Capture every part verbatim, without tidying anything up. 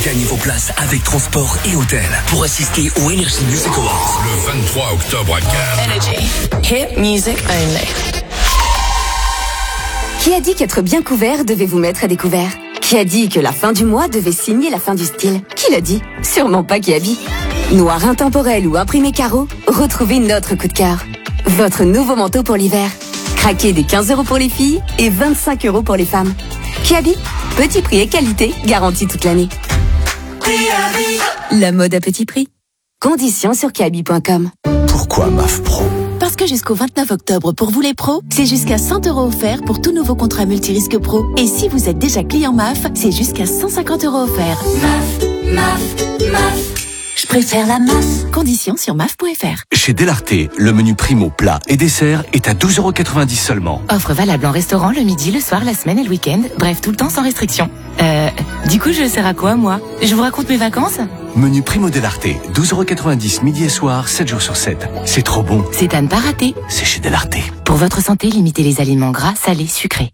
gagnez vos places avec transport et hôtel pour assister au Energy Music Awards. Le vingt-trois octobre à Cannes. Energy. Hit music only. Qui a dit qu'être bien couvert devait vous mettre à découvert? Qui a dit que la fin du mois devait signer la fin du style? Qui l'a dit? Sûrement pas Kiabi. Noir intemporel ou imprimé carreau, retrouvez notre coup de cœur. Votre nouveau manteau pour l'hiver. Craquez des quinze euros pour les filles et vingt-cinq euros pour les femmes. Kiabi, petit prix et qualité garantis toute l'année. La mode à petit prix. Conditions sur kiabi point com. Pourquoi M A F Pro? Parce que jusqu'au vingt-neuf octobre, pour vous les pros, c'est jusqu'à cent euros offerts pour tout nouveau contrat multirisque pro. Et si vous êtes déjà client M A F, c'est jusqu'à cent cinquante euros offerts. M A F, M A F, M A F. Je préfère la M A F. Conditions sur M A F point F R. Chez Delarté, le menu primo plat et dessert est à douze euros quatre-vingt-dix seulement. Offre valable en restaurant le midi, le soir, la semaine et le week-end. Bref, tout le temps sans restriction. Euh, du coup, je sers à quoi, moi? Je vous raconte mes vacances? Menu primo Delarté, douze euros quatre-vingt-dix midi et soir, sept jours sur sept. C'est trop bon. C'est à ne pas rater. C'est chez Delarté. Pour votre santé, limitez les aliments gras, salés, sucrés.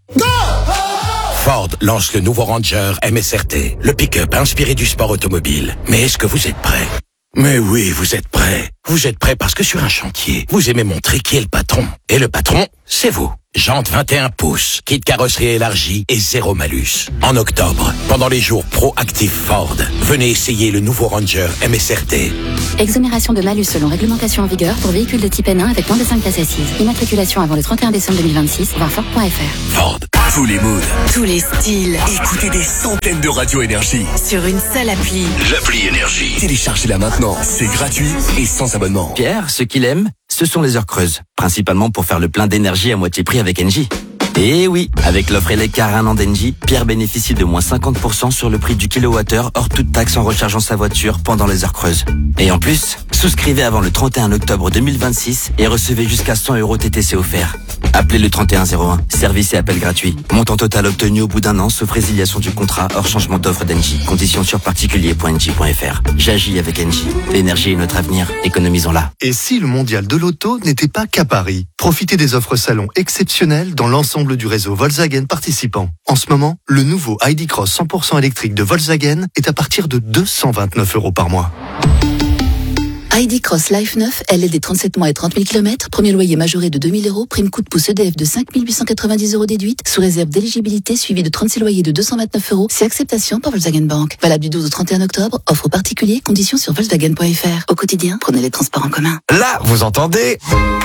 Ford lance le nouveau Ranger M S R T, le pick-up inspiré du sport automobile. Mais est-ce que vous êtes prêts? Mais oui, vous êtes prêts. Vous êtes prêts parce que sur un chantier, vous aimez montrer qui est le patron. Et le patron, c'est vous. Jantes vingt et un pouces, kit carrosserie élargie et zéro malus. En octobre, pendant les jours Pro-Active Ford, venez essayer le nouveau Ranger M S R T. Exonération de malus selon réglementation en vigueur pour véhicules de type N un avec moins de cinq places assises. Immatriculation avant le trente et un décembre deux mille vingt-six, voir Ford point F R. Ford. Tous les moods. Tous les styles. Écoutez des centaines de radios Énergie. Sur une seule appli. L'appli Énergie. Téléchargez-la maintenant. C'est gratuit et sans abonnement. Pierre, ce qu'il aime, ce sont les heures creuses. Principalement pour faire le plein d'énergie à moitié prix avec Engie. Et oui, avec l'offre Eleccar un an d'Engie, Pierre bénéficie de moins cinquante pour cent sur le prix du kilowattheure hors toute taxe en rechargeant sa voiture pendant les heures creuses. Et en plus, souscrivez avant le trente et un octobre deux mille vingt-six et recevez jusqu'à cent euros T T C offerts. Appelez le trente et un zéro un. Service et appel gratuit. Montant total obtenu au bout d'un an, sauf résiliation du contrat hors changement d'offre d'Engie. Conditions sur particulier point engie point F R. J'agis avec Engie. L'énergie est notre avenir. Économisons-la. Et si le mondial de l'auto n'était pas qu'à Paris? Profitez des offres salon exceptionnelles dans l'ensemble du réseau Volkswagen participant. En ce moment, le nouveau I D Cross cent pour cent électrique de Volkswagen est à partir de deux cent vingt-neuf euros par mois. I D Cross Life neuf, L L D trente-sept mois et trente mille kilomètres, premier loyer majoré de deux mille euros, prime coup de pouce E D F de cinq mille huit cent quatre-vingt-dix euros déduite, sous réserve d'éligibilité suivi de trente-six loyers de deux cent vingt-neuf euros, c'est acceptation par Volkswagen Bank. Valable du douze au trente et un octobre, offre particulier, conditions sur Volkswagen point F R. Au quotidien, prenez les transports en commun. Là, vous entendez?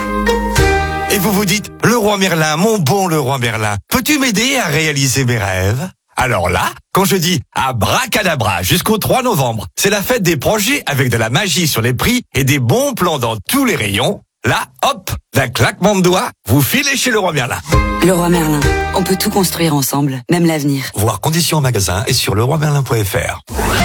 Et vous vous dites, le roi Merlin, mon bon le roi Merlin, peux-tu m'aider à réaliser mes rêves? Alors là, quand je dis abracadabra jusqu'au trois novembre, c'est la fête des projets avec de la magie sur les prix et des bons plans dans tous les rayons. Là, hop, d'un claquement de doigts, vous filez chez le roi Merlin. Le roi Merlin, on peut tout construire ensemble, même l'avenir. Voir conditions en magasin et sur le roi merlin point F R.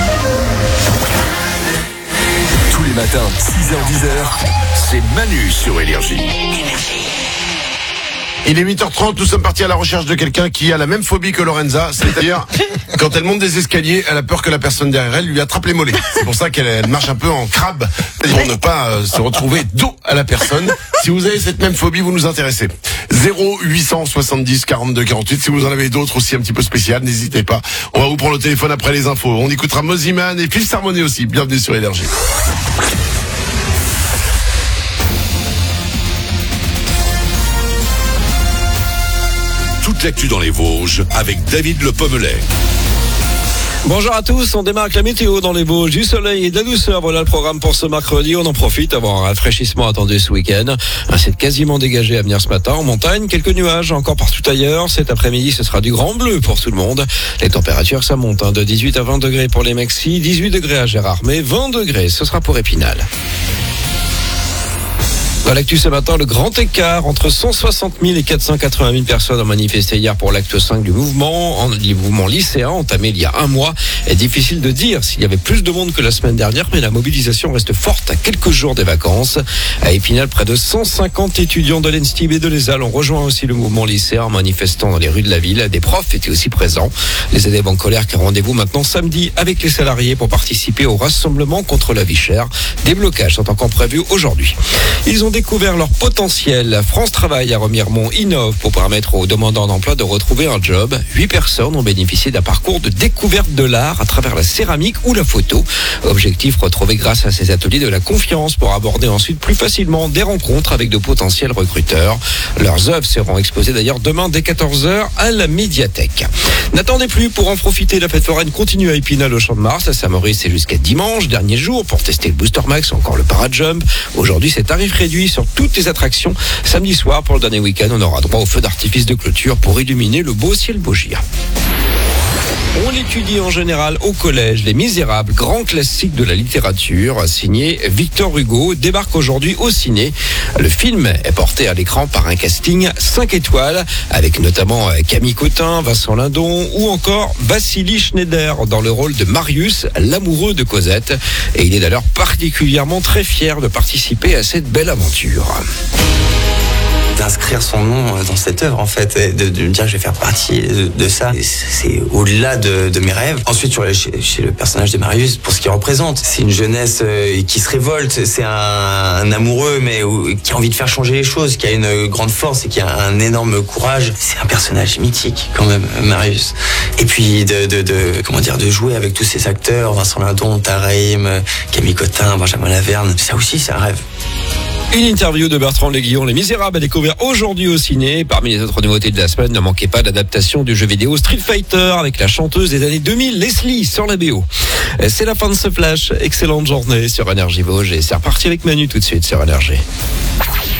Tous les matins, six heures dix heures, c'est Manu sur Énergie. Il est huit heures trente, nous sommes partis à la recherche de quelqu'un qui a la même phobie que Lorenza, c'est-à-dire quand elle monte des escaliers, elle a peur que la personne derrière elle lui attrape les mollets. C'est pour ça qu'elle elle marche un peu en crabe pour ne pas euh, se retrouver dos à la personne. Si vous avez cette même phobie, vous nous intéressez. zéro huit cent soixante-dix quarante-deux quarante-huit. Si vous en avez d'autres aussi un petit peu spéciales, n'hésitez pas. On va vous prendre le téléphone après les infos. On écoutera Moziman et Phil Harmony aussi. Bienvenue sur Énergie. Toute l'actu dans les Vosges avec David Le Pommelet. Bonjour à tous, on démarre avec la météo dans les Vosges, du soleil et de la douceur. Voilà le programme pour ce mercredi. On en profite avant un rafraîchissement attendu ce week-end. Un ciel quasiment dégagé à venir ce matin. En montagne, quelques nuages encore partout ailleurs. Cet après-midi, ce sera du grand bleu pour tout le monde. Les températures, ça monte hein, de dix-huit à vingt degrés pour les Maxi, dix-huit degrés à Gérardmer, vingt degrés, ce sera pour Épinal. Dans l'actu ce matin, le grand écart entre cent soixante mille et quatre cent quatre-vingt mille personnes ont manifesté hier pour l'acte cinq du mouvement, du mouvement lycéen entamé il y a un mois. Est difficile de dire s'il y avait plus de monde que la semaine dernière, mais la mobilisation reste forte à quelques jours des vacances. À Épinal, près de cent cinquante étudiants de l'Enstib et de l'ESAL ont rejoint aussi le mouvement lycéen en manifestant dans les rues de la ville. Des profs étaient aussi présents. Les élèves en colère qui ont rendez-vous maintenant samedi avec les salariés pour participer au rassemblement contre la vie chère. Des blocages sont encore prévus aujourd'hui. Ils ont découvert leur potentiel. France Travail à Remiremont innove pour permettre aux demandeurs d'emploi de retrouver un job. Huit personnes ont bénéficié d'un parcours de découverte de l'art à travers la céramique ou la photo. Objectif retrouvé grâce à ces ateliers de la confiance pour aborder ensuite plus facilement des rencontres avec de potentiels recruteurs. Leurs œuvres seront exposées d'ailleurs demain dès quatorze heures à la médiathèque. N'attendez plus pour en profiter. La fête foraine continue à Épinal au Champ de Mars. À Saint-Maurice, c'est jusqu'à dimanche, dernier jour pour tester le Booster Max ou encore le Parajump. Aujourd'hui, c'est tarif réduit sur toutes les attractions. Samedi soir, pour le dernier week-end, on aura droit au feu d'artifice de clôture pour illuminer le beau ciel Beaugir. On l'étudie en général au collège. Les Misérables, grand classique de la littérature, signé Victor Hugo, débarque aujourd'hui au ciné. Le film est porté à l'écran par un casting cinq étoiles, avec notamment Camille Cotin, Vincent Lindon ou encore Vassili Schneider dans le rôle de Marius, l'amoureux de Cosette. Et il est d'ailleurs particulièrement très fier de participer à cette belle aventure. D'inscrire son nom dans cette œuvre, en fait, et de, de me dire que je vais faire partie de, de ça, c'est au-delà de, de mes rêves. Ensuite, sur le, chez, chez le personnage de Marius, pour ce qu'il représente, c'est une jeunesse euh, qui se révolte, c'est un, un amoureux, mais où, qui a envie de faire changer les choses, qui a une grande force et qui a un énorme courage. C'est un personnage mythique, quand même, Marius. Et puis, de, de, de comment dire, de jouer avec tous ces acteurs, Vincent Lindon, Taraïm, Camille Cotin, Benjamin Laverne, ça aussi, c'est un rêve. Une interview de Bertrand Léguillon, Les Misérables, à découvrir aujourd'hui au ciné. Parmi les autres nouveautés de la semaine, ne manquez pas l'adaptation du jeu vidéo Street Fighter avec la chanteuse des années deux mille, Leslie, sur la B O. C'est la fin de ce flash. Excellente journée sur Énergie Vosges et c'est reparti avec Manu tout de suite sur Énergie.